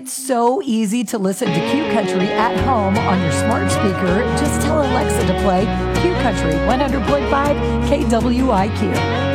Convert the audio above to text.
It's so easy to listen to Q Country at home on your smart speaker. Just tell Alexa to play Q Country 100.5 KWIQ.